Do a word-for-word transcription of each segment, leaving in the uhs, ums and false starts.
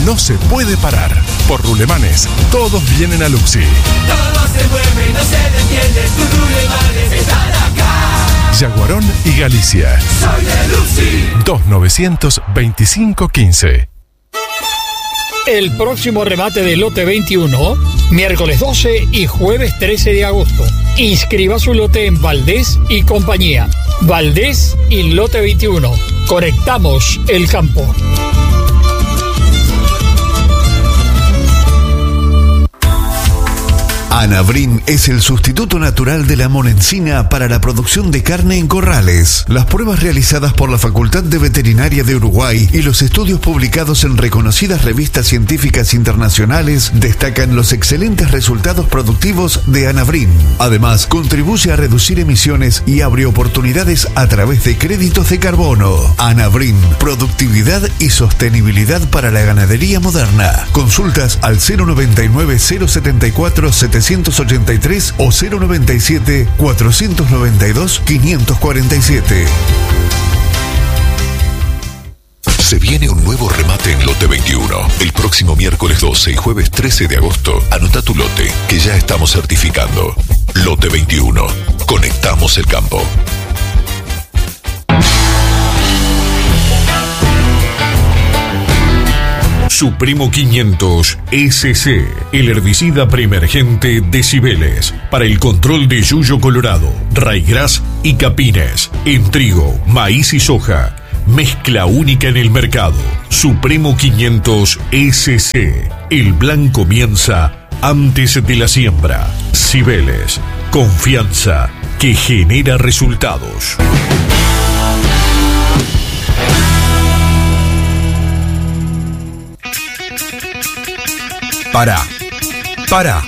no se puede parar. Por Rulemanes, todos vienen a Luxi. Todo se mueve y no se detiene. Tus Rulemanes están acá. Yaguarón y Galicia. Soy de Luxi. dos novecientos veinticinco quince. El próximo remate del lote veintiuno, miércoles doce y jueves trece de agosto. Inscriba su lote en Valdés y compañía. Valdés y lote veintiuno. Conectamos el campo. Anabrin es el sustituto natural de la monencina para la producción de carne en corrales. Las pruebas realizadas por la Facultad de Veterinaria de Uruguay y los estudios publicados en reconocidas revistas científicas internacionales destacan los excelentes resultados productivos de Anabrin. Además, contribuye a reducir emisiones y abre oportunidades a través de créditos de carbono. Anabrin, productividad y sostenibilidad para la ganadería moderna. Consultas al cero noventa y nueve, cero setenta y cuatro, setecientos ochenta y tres o cero noventa y siete, cuatrocientos noventa y dos, quinientos cuarenta y siete. Se viene un nuevo remate en lote veintiuno. El próximo miércoles doce y jueves trece de agosto. Anota tu lote, que ya estamos certificando. Lote veintiuno. Conectamos el campo. Supremo quinientos S C, el herbicida preemergente de Cibeles, para el control de yuyo colorado, raigras y capines, en trigo, maíz y soja. Mezcla única en el mercado. Supremo quinientos S C, el plan comienza antes de la siembra. Cibeles, confianza que genera resultados. Pará, pará.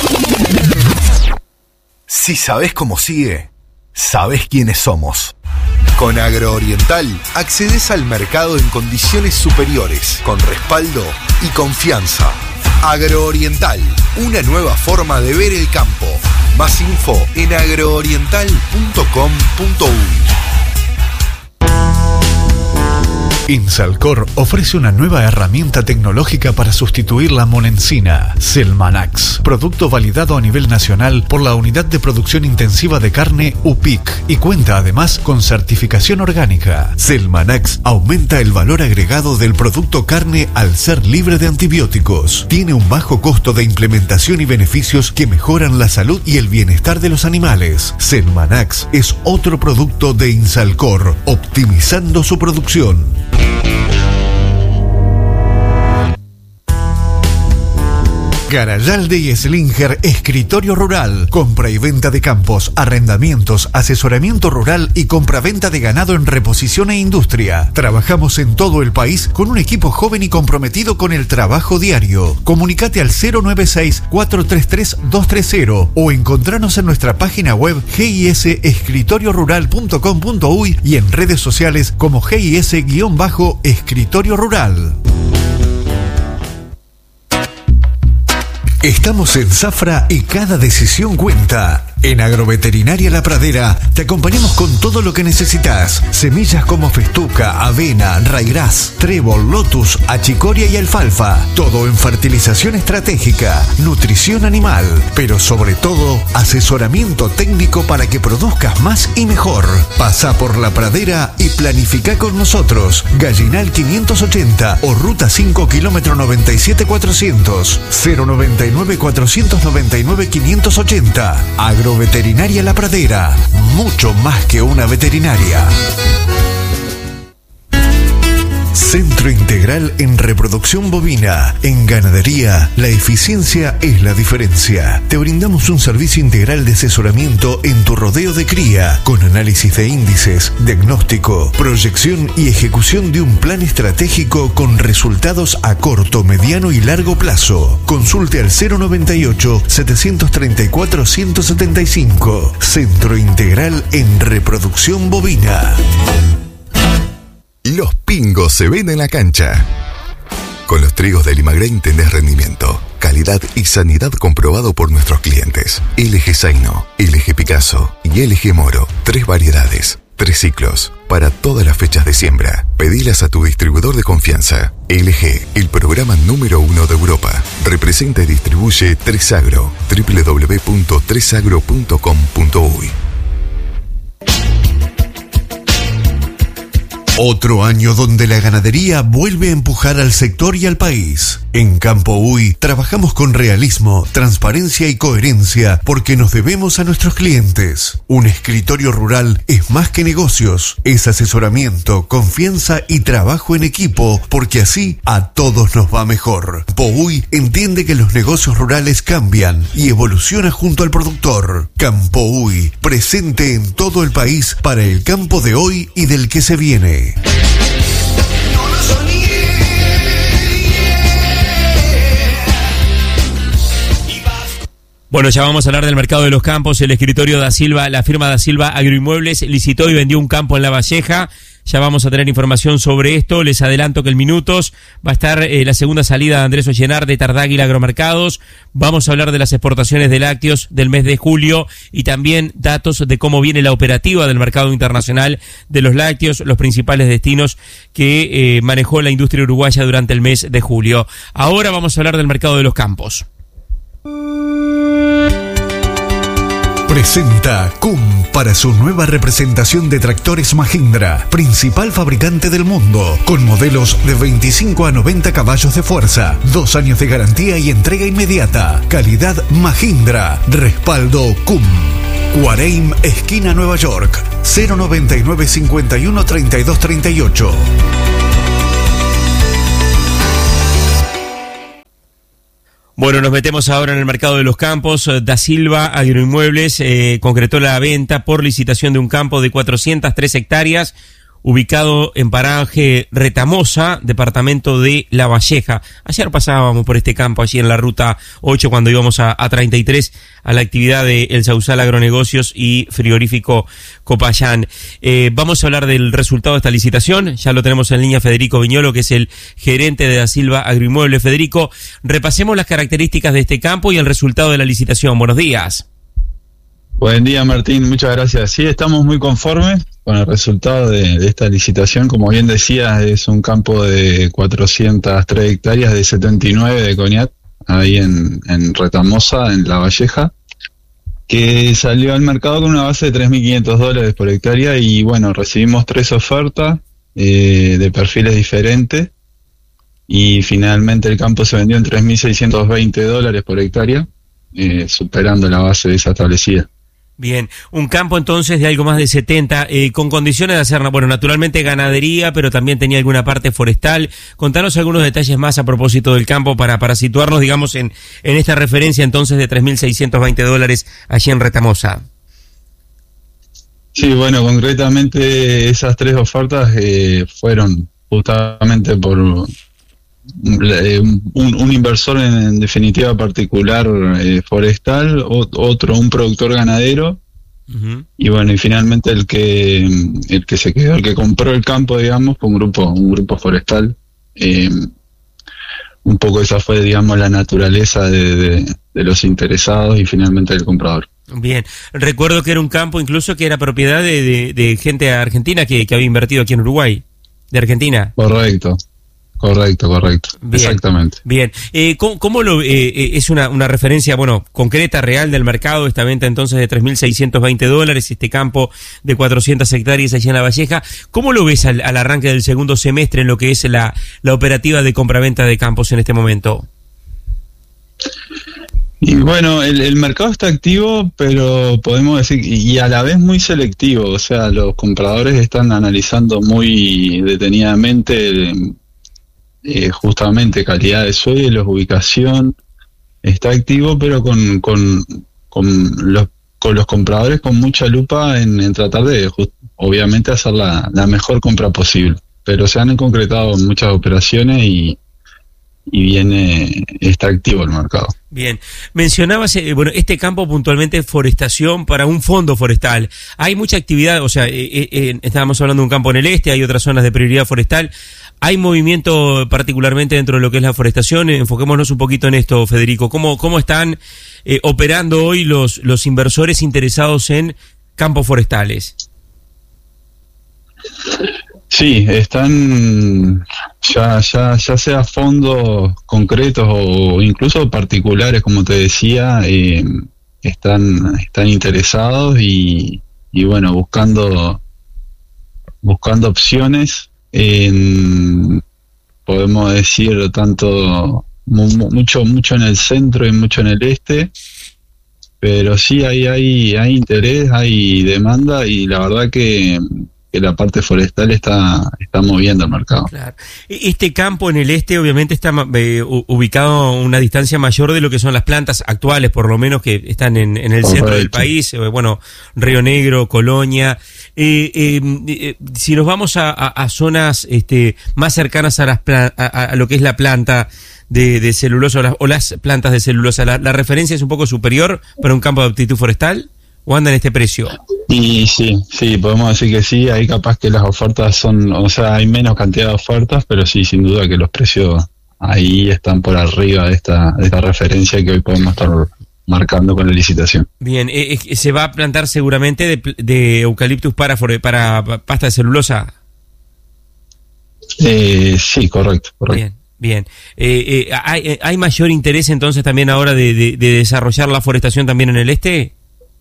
Si sabés cómo sigue, sabés quiénes somos. Con Agrooriental accedes al mercado en condiciones superiores, con respaldo y confianza. Agrooriental, una nueva forma de ver el campo. Más info en agrooriental punto com punto uy. Insalcor ofrece una nueva herramienta tecnológica para sustituir la monencina, Selmanax, producto validado a nivel nacional por la Unidad de Producción Intensiva de Carne U P I C y cuenta además con certificación orgánica. Selmanax aumenta el valor agregado del producto carne al ser libre de antibióticos. Tiene un bajo costo de implementación y beneficios que mejoran la salud y el bienestar de los animales. Selmanax es otro producto de Insalcor, optimizando su producción. Garayalde y Slinger Escritorio Rural. Compra y venta de campos, arrendamientos, asesoramiento rural y compra-venta de ganado en reposición e industria. Trabajamos en todo el país con un equipo joven y comprometido con el trabajo diario. Comunicate al cero nueve seis, cuatro tres tres, dos tres cero o encontranos en nuestra página web g i s escritorio rural punto com punto uy y en redes sociales como G I S-Escritorio Rural. Estamos en Zafra y cada decisión cuenta. En Agroveterinaria La Pradera te acompañamos con todo lo que necesitas. Semillas como festuca, avena, raigras, trébol, lotus, achicoria y alfalfa. Todo en fertilización estratégica, nutrición animal, pero sobre todo asesoramiento técnico para que produzcas más y mejor. Pasa por La Pradera y planifica con nosotros. Gallinal quinientos ochenta o Ruta cinco, kilómetro noventa y siete cuatrocientos, cero noventa y nueve, cuatrocientos noventa y nueve, quinientos ochenta. Agro Veterinaria La Pradera, mucho más que una veterinaria. Centro Integral en Reproducción Bovina. En ganadería, la eficiencia es la diferencia. Te brindamos un servicio integral de asesoramiento en tu rodeo de cría, con análisis de índices, diagnóstico, proyección y ejecución de un plan estratégico con resultados a corto, mediano y largo plazo. Consulte al cero noventa y ocho, setecientos treinta y cuatro, ciento setenta y cinco. Centro Integral en Reproducción Bovina. Los pingos se ven en la cancha. Con los trigos de Limagrain tenés rendimiento, calidad y sanidad comprobado por nuestros clientes. L G Zaino, L G Picasso y L G Moro. Tres variedades. Tres ciclos, para todas las fechas de siembra. Pedilas a tu distribuidor de confianza. L G, el programa número uno de Europa. Representa y distribuye tres agro. doble u doble u doble u punto tres agro punto com punto uy. Otro año donde la ganadería vuelve a empujar al sector y al país. En Campo Uy trabajamos con realismo, transparencia y coherencia porque nos debemos a nuestros clientes. Un escritorio rural es más que negocios, es asesoramiento, confianza y trabajo en equipo porque así a todos nos va mejor. Campo Uy entiende que los negocios rurales cambian y evoluciona junto al productor. Campo Uy, presente en todo el país para el campo de hoy y del que se viene. Bueno, ya vamos a hablar del mercado de los campos. El escritorio Da Silva, la firma Da Silva Agroinmuebles, licitó y vendió un campo en La Valleja. Ya vamos a tener información sobre esto. Les adelanto que en minutos va a estar eh, la segunda salida de Andrés Ollenar de Tardáguila Agromercados. Vamos a hablar de las exportaciones de lácteos del mes de julio y también datos de cómo viene la operativa del mercado internacional de los lácteos, los principales destinos que eh, manejó la industria uruguaya durante el mes de julio. Ahora vamos a hablar del mercado de los campos. Presenta C U M para su nueva representación de tractores Mahindra, principal fabricante del mundo, con modelos de veinticinco a noventa caballos de fuerza, dos años de garantía y entrega inmediata. Calidad Mahindra, respaldo C U M. Cuareim, esquina Nueva York, cero noventa y nueve cincuenta y uno treinta y dos treinta y ocho. Bueno, nos metemos ahora en el mercado de los campos. Da Silva Agroinmuebles eh, concretó la venta por licitación de un campo de cuatrocientas tres hectáreas ubicado en paraje Retamosa, departamento de La Valleja. Ayer pasábamos por este campo, allí en la ruta ocho, cuando íbamos a, a treinta y tres, a la actividad de El Sausal Agronegocios y Frigorífico Copayán. Eh, vamos a hablar del resultado de esta licitación. Ya lo tenemos en línea Federico Viñolo, que es el gerente de Da Silva Agroinmuebles. Federico, repasemos las características de este campo y el resultado de la licitación. Buenos días. Buen día, Martín, muchas gracias. Sí, estamos muy conformes con el resultado de, de esta licitación. Como bien decías, es un campo de cuatrocientas tres hectáreas de setenta y nueve de Coñat, ahí en, en Retamosa, en La Valleja, que salió al mercado con una base de tres mil quinientos dólares por hectárea y bueno, recibimos tres ofertas eh, de perfiles diferentes y finalmente el campo se vendió en tres mil seiscientos veinte dólares por hectárea, eh, superando la base de esa establecida. Bien, un campo entonces de algo más de setenta, eh, con condiciones de hacer, bueno, naturalmente ganadería, pero también tenía alguna parte forestal. Contanos algunos detalles más a propósito del campo para, para situarnos, digamos, en, en esta referencia entonces de tres mil seiscientos veinte dólares allí en Retamosa. Sí, bueno, concretamente esas tres ofertas eh, fueron justamente por un, un inversor en, en definitiva particular eh, forestal, o, otro un productor ganadero, uh-huh. y bueno, y finalmente el que el que se quedó, el que compró el campo, digamos, fue un grupo, un grupo forestal. Eh, un poco esa fue, digamos, la naturaleza de, de, de los interesados y finalmente del comprador. Bien, recuerdo que era un campo incluso que era propiedad de, de, de gente argentina que, que había invertido aquí en Uruguay, de Argentina. Correcto. Correcto, correcto, bien, exactamente. Bien, eh, ¿cómo, cómo lo eh, es una, una referencia, bueno, concreta, real del mercado, esta venta entonces de tres mil seiscientos veinte dólares, este campo de cuatrocientas hectáreas allí en La Valleja? ¿Cómo lo ves al, al arranque del segundo semestre en lo que es la, la operativa de compraventa de campos en este momento? Y bueno, el, el mercado está activo, pero podemos decir, y a la vez muy selectivo, o sea, los compradores están analizando muy detenidamente Eh, justamente calidad de suelos, ubicación, está activo, pero con con, con los con los compradores con mucha lupa en, en tratar de just, obviamente hacer la, la mejor compra posible, pero se han concretado muchas operaciones y y viene está activo el mercado. Bien, mencionabas, eh, bueno, este campo puntualmente forestación para un fondo forestal. Hay mucha actividad, o sea, eh, eh, estábamos hablando de un campo en el este, hay otras zonas de prioridad forestal. ¿Hay movimiento particularmente dentro de lo que es la forestación? Enfoquémonos un poquito en esto, Federico. ¿Cómo, cómo están eh, operando hoy los, los inversores interesados en campos forestales? Sí, están ya, ya, ya sea fondos concretos o incluso particulares, como te decía, eh, están, están interesados y, y bueno, buscando, buscando opciones en, podemos decir, tanto mu- mucho, mucho en el centro y mucho en el este, pero sí hay, hay, hay interés, hay demanda y la verdad que que la parte forestal está está moviendo el mercado. Claro. Este campo en el este obviamente está eh, ubicado a una distancia mayor de lo que son las plantas actuales, por lo menos que están en, en el Correcto. Centro del país, eh, bueno, Río Negro, Colonia. Eh, eh, eh, si nos vamos a, a, a zonas este, más cercanas a, las pla- a, a lo que es la planta de, de celulosa o las, o las plantas de celulosa, ¿la, ¿la referencia es un poco superior para un campo de aptitud forestal? ¿O anda en este precio? Y sí, sí, podemos decir que sí, ahí capaz que las ofertas son, o sea, hay menos cantidad de ofertas, pero sí, sin duda que los precios ahí están por arriba de esta, de esta referencia que hoy podemos estar marcando con la licitación. Bien, eh, eh, ¿se va a plantar seguramente de, de eucaliptus para, para pasta de celulosa? Eh, sí, correcto, correcto. Bien. Bien, eh, eh, ¿hay, ¿hay mayor interés entonces también ahora de, de, de desarrollar la forestación también en el este?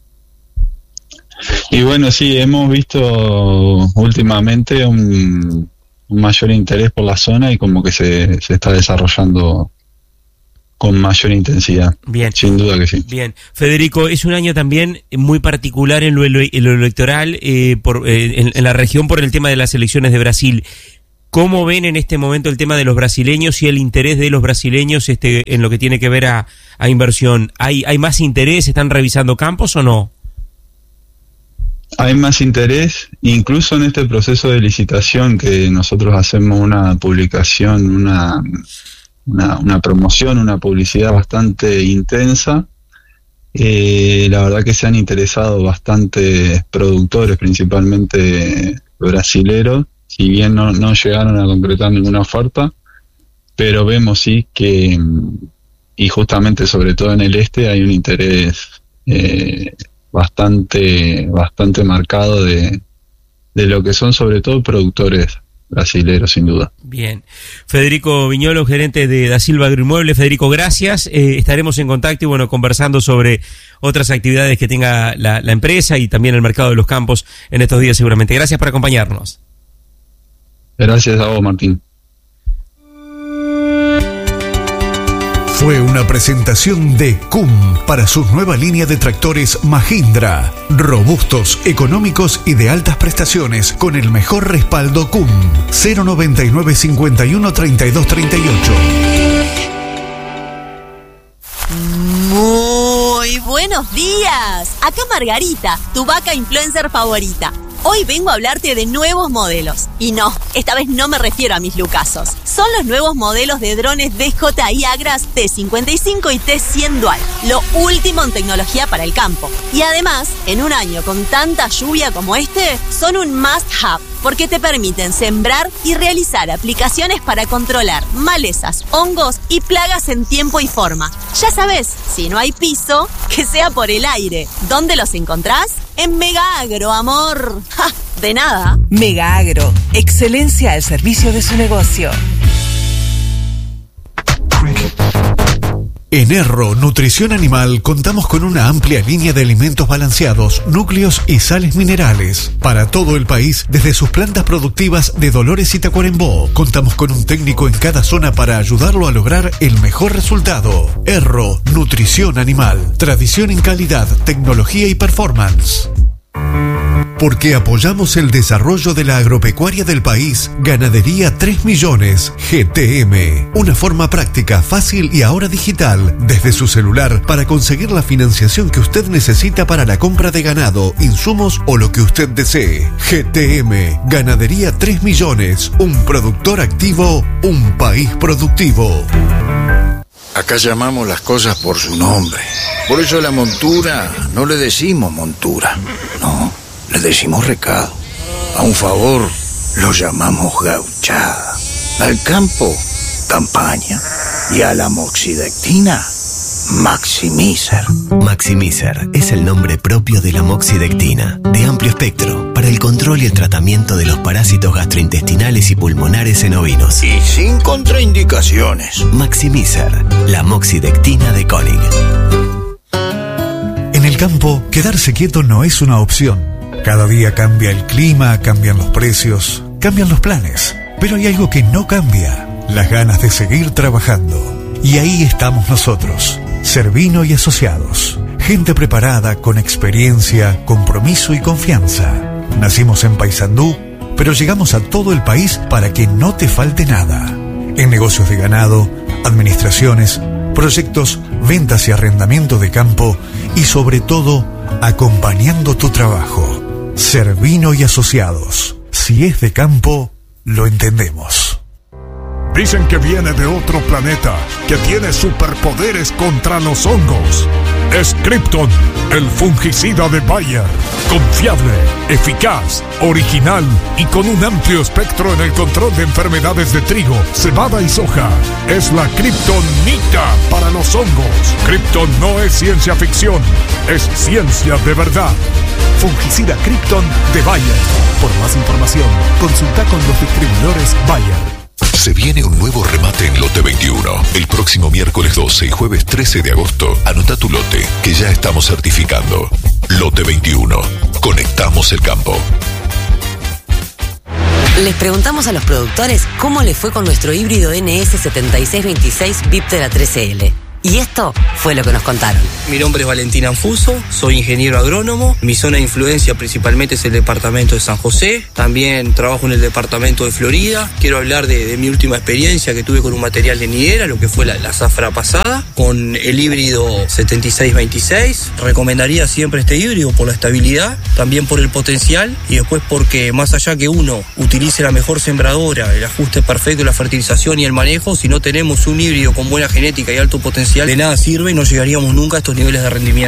Y bueno, sí, hemos visto últimamente un, un mayor interés por la zona y como que se, se está desarrollando con mayor intensidad. Bien. Sin duda que sí. Bien. Federico, es un año también muy particular en lo, en lo electoral eh, por, eh, en, en la región por el tema de las elecciones de Brasil. ¿Cómo ven en este momento el tema de los brasileños y el interés de los brasileños este, en lo que tiene que ver a, a inversión? ¿Hay, ¿Hay más interés? ¿Están revisando campos o no? Hay más interés, incluso en este proceso de licitación que nosotros hacemos una publicación, una, una, una promoción, una publicidad bastante intensa. Eh, la verdad que se han interesado bastantes productores, principalmente brasileros, si bien no, no llegaron a concretar ninguna oferta, pero vemos sí que, y justamente sobre todo en el este, hay un interés eh, bastante bastante marcado de, de lo que son sobre todo productores brasileros, sin duda. Bien. Federico Viñolo, gerente de Da Silva Agroinmuebles. Federico, gracias. Eh, estaremos en contacto y bueno, conversando sobre otras actividades que tenga la, la empresa y también el mercado de los campos en estos días seguramente. Gracias por acompañarnos. Gracias a vos, Martín. Fue una presentación de C U M para su nueva línea de tractores Mahindra. Robustos, económicos y de altas prestaciones con el mejor respaldo C U M. cero noventa y nueve cincuenta y uno treinta y dos treinta y ocho. Muy buenos días. Acá Margarita, tu vaca influencer favorita. Hoy vengo a hablarte de nuevos modelos. Y no, esta vez no me refiero a mis lucazos. Son los nuevos modelos de drones D J I Agras T cincuenta y cinco y T cien Dual. Lo último en tecnología para el campo. Y además, en un año con tanta lluvia como este, son un must-have. Porque te permiten sembrar y realizar aplicaciones para controlar malezas, hongos y plagas en tiempo y forma. Ya sabes, si no hay piso, que sea por el aire. ¿Dónde los encontrás? En Mega Agro, amor. ¡Ja! De nada. Mega Agro, excelencia al servicio de su negocio. En Erro Nutrición Animal contamos con una amplia línea de alimentos balanceados, núcleos y sales minerales. Para todo el país, desde sus plantas productivas de Dolores y Tacuarembó, contamos con un técnico en cada zona para ayudarlo a lograr el mejor resultado. Erro Nutrición Animal, tradición en calidad, tecnología y performance. Porque apoyamos el desarrollo de la agropecuaria del país, Ganadería tres millones, G T M. Una forma práctica, fácil y ahora digital, desde su celular, para conseguir la financiación que usted necesita para la compra de ganado, insumos o lo que usted desee. G T M, Ganadería tres millones, un productor activo, un país productivo. Acá llamamos las cosas por su nombre. Por eso a la montura no le decimos montura, no, le decimos recado. A un favor lo llamamos gauchada. Al campo, campaña. Y a la moxidectina, Maximizer. Maximizer es el nombre propio de la moxidectina, de amplio espectro, para el control y el tratamiento de los parásitos gastrointestinales y pulmonares en ovinos. Y sin contraindicaciones. Maximizer, la moxidectina de Koenig. En el campo, quedarse quieto no es una opción. Cada día cambia el clima, cambian los precios, cambian los planes. Pero hay algo que no cambia: las ganas de seguir trabajando. Y ahí estamos nosotros, Cervino y Asociados. Gente preparada, con experiencia, compromiso y confianza. Nacimos en Paysandú, pero llegamos a todo el país para que no te falte nada. En negocios de ganado, administraciones, proyectos, ventas y arrendamiento de campo y sobre todo, acompañando tu trabajo. Cervino y Asociados. Si es de campo, lo entendemos. Dicen que viene de otro planeta, que tiene superpoderes contra los hongos. Es Krypton, el fungicida de Bayer. Confiable, eficaz, original y con un amplio espectro en el control de enfermedades de trigo, cebada y soja. Es la Kryptonita para los hongos. Krypton no es ciencia ficción, es ciencia de verdad. Fungicida Krypton de Bayer. Por más información, consulta con los distribuidores Bayer. Se viene un nuevo remate en Lote veintiuno. El próximo miércoles doce y jueves trece de agosto. Anota tu lote, que ya estamos certificando. Lote veintiuno. Conectamos el campo. Les preguntamos a los productores cómo les fue con nuestro híbrido N S setenta y seis veintiséis Viptera trece L. Y esto fue lo que nos contaron. Mi nombre es Valentín Anfuso, soy ingeniero agrónomo. Mi zona de influencia principalmente es el departamento de San José. También trabajo en el departamento de Florida. Quiero hablar de, de mi última experiencia que tuve con un material de nidera, lo que fue la, la zafra pasada, con el híbrido setenta y seis veintiséis. Recomendaría siempre este híbrido por la estabilidad, también por el potencial y después porque más allá que uno utilice la mejor sembradora, el ajuste perfecto, la fertilización y el manejo, si no tenemos un híbrido con buena genética y alto potencial, de nada sirve y no llegaríamos nunca a estos niveles de rendimiento.